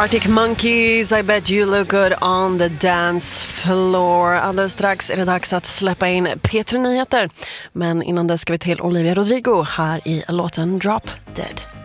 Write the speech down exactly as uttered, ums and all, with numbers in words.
Arctic Monkeys, I bet you look good on the dance floor. Alldeles strax är det dags att släppa in Peter Nyheter. Men innan det ska vi till Olivia Rodrigo här i låten Drop Dead.